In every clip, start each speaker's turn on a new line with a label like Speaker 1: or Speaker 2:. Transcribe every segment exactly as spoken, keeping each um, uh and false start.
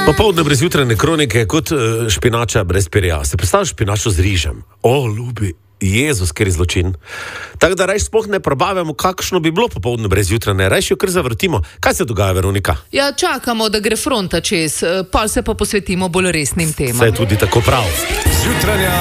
Speaker 1: Popoldne brez jutrajne kronike je kot špinača brez perja. Se predstavljaš špinačo z rižem? O, ljubi Jezus, ker je zločin. Tako da rajš sploh ne probavamo, kakšno bi bilo popoldne brez jutrajne. Rajš jo kar zavrtimo. Kaj se dogaja, Veronika?
Speaker 2: Ja, čakamo, da gre fronta čez, pol se pa posvetimo bolj resnim temam.
Speaker 1: Se je tudi tako prav.
Speaker 3: Jutranja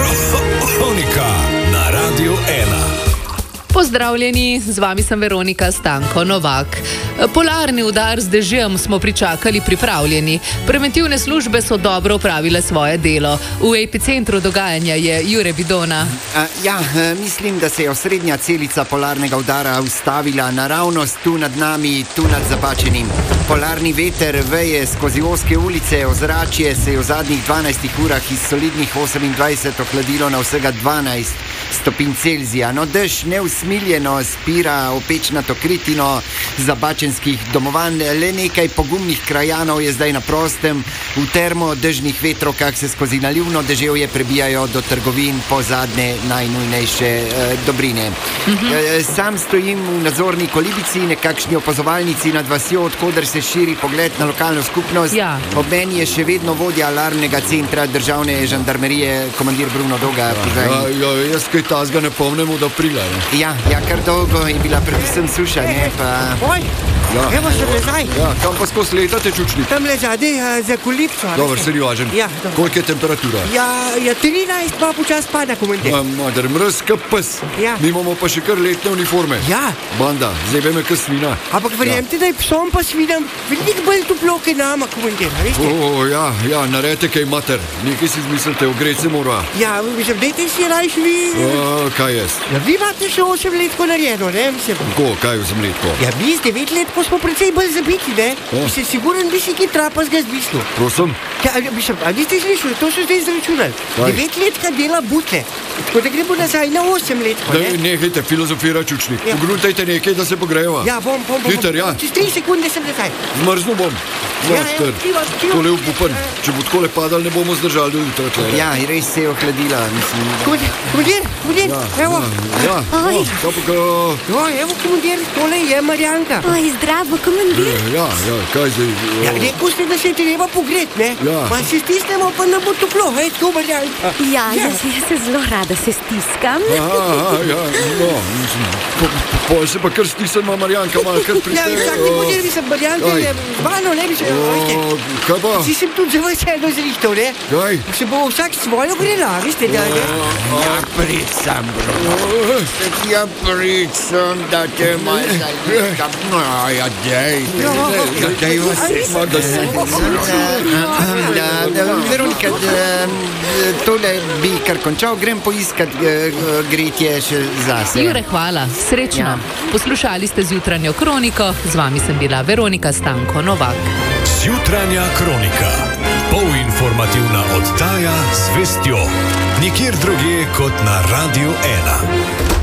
Speaker 3: kronika na Radiu ena.
Speaker 2: Pozdravljeni, z vami sem Veronika Stanko Novak. Polarni udar z dežjem smo pričakali pripravljeni. Preventivne službe so dobro opravile svoje delo. V epicentru dogajanja je Jure Bidona.
Speaker 4: A, ja, mislim, da se je osrednja celica polarnega udara ustavila naravnost tu nad nami, tu nad Zabačenim. Polarni veter veje skozi ozke ulice, ozračje se je v zadnjih dvanajstih urah iz solidnih osemindvajset ohladilo na vsega dvanajst stopinj Celzija. No, dež neusmiljeno spira opečnato kritino zabačenskih domovanj. Le nekaj pogumnih krajanov je zdaj na prostem. V termodežnih vetrovkah se skozi nalivno deževje prebijajo do trgovin po zadnje najnujnejše eh, dobrine. Mm-hmm. Eh, sam stojim v nadzorni kolibici, nekakšni opazovalnici nad vasjo, odkoder se širi pogled na lokalno skupnost.
Speaker 2: Ja.
Speaker 4: Ob meni je še vedno vodja alarmnega centra državne žandarmerije, komandir Bruno Doga.
Speaker 5: Ja, ja, jaz kaj tazga ne pomnemo, da prila. Ne?
Speaker 4: Ja, ja, kar dolgo je bila predvsem suša, ne pa...
Speaker 6: Oj,
Speaker 5: Ja.
Speaker 6: evo še nazaj.
Speaker 5: Ja, kam pa skozi letate, čučnik?
Speaker 6: Tam le zadej uh, za kolipco.
Speaker 5: Dobar, seriožen.
Speaker 6: Ja, dobro.
Speaker 5: Koliko je temperatura?
Speaker 6: Ja, ja, trinajst pa počas pada, komandir.
Speaker 5: Ja, mader, mrz ka pes.
Speaker 6: Ja.
Speaker 5: Mi imamo pa še kar letne uniforme.
Speaker 6: Ja.
Speaker 5: Banda, zebe me ka svina.
Speaker 6: Ampak verjemite, da je psom pa svinam veliko bolj toplo, kaj nama, komandir, veste?
Speaker 5: O, ja, ja, naredite kaj mater. Nekaj si izmislite, ogreti se mora.
Speaker 6: Ja, mislim, dajte si rajš vi...
Speaker 5: A, kaj jaz?
Speaker 6: Ja, vi imate še osem letko narejeno, ne, mislim.
Speaker 5: Ko, kaj vzem letko?
Speaker 6: Ja, mi z devet letko smo precej bolj zabiti, ne?
Speaker 5: Ja.
Speaker 6: Mislim, siguren bi si ki trapazga zmislil.
Speaker 5: Prosim?
Speaker 6: Ja, mislim, a niste slišali, to so zdaj izračunali.
Speaker 5: Kaj?
Speaker 6: Devet letka dela butle. Tako da gremo nazaj na osem letko,
Speaker 5: Da,
Speaker 6: ne?
Speaker 5: nehajte filozofirati, čučnik.
Speaker 6: Ja.
Speaker 5: Pogrutajte nekaj, da se pogrejeva.
Speaker 6: Ja, bom, bom, bom.
Speaker 5: Hiter, ja.
Speaker 6: Čez tri sekunde sem nazaj.
Speaker 5: Zmrznu bom.
Speaker 6: Ja, ja,
Speaker 5: Mater,
Speaker 6: krivo, krivo.
Speaker 5: tole upupen. Če bo takole padal, ne bomo zdržali do jutra. tle.
Speaker 4: Ja, res se je ohladila, mislim.
Speaker 6: Komandir, komandir, komandir, evo.
Speaker 5: Ja,
Speaker 7: Oj.
Speaker 5: ja, to pa ga...
Speaker 6: Jo, evo, komandir, tole je Marjanka.
Speaker 7: Oj, zdravo, komandir.
Speaker 5: Ja, ja, kaj zdaj?
Speaker 6: Ja, rekel ste, da se je treba pogret, ne?
Speaker 5: Ja.
Speaker 6: Pa se stisnemo, pa nam bo toplo, hej, tako Marjanka.
Speaker 7: Ja, jaz, jaz se zelo rada se stiskam.
Speaker 5: Aha, aha, ja, no, mislim, po, po, pol se pa kar stisnemo, Marjanka, malo kar
Speaker 6: Ja,
Speaker 5: priste.
Speaker 6: tak, komandir, mislim, Marjanka
Speaker 5: Kaj?
Speaker 6: je zvano, ne bi se, veste.
Speaker 5: Kaj pa?
Speaker 6: Si sem tudi zelo vseeno zrihtal, ne?
Speaker 5: Kaj?
Speaker 6: Se bo vsak svojo grela, veste, da ne?
Speaker 4: Ja, pricam, bro. Ja, pricam, da te malo zalikam. No, ja, dej. Ja, dej vas. Veronika, da, tole bi kar končal, grem poiskat eh, gretje še zase.
Speaker 2: Jure, hvala, srečno.
Speaker 4: Ja.
Speaker 2: Poslušali ste zjutranjo kroniko, z vami sem bila Veronika Stanko Novak.
Speaker 3: Jutranja kronika. Polinformativna oddaja z vestjo. Nikjer drugje kot na Radiu ena.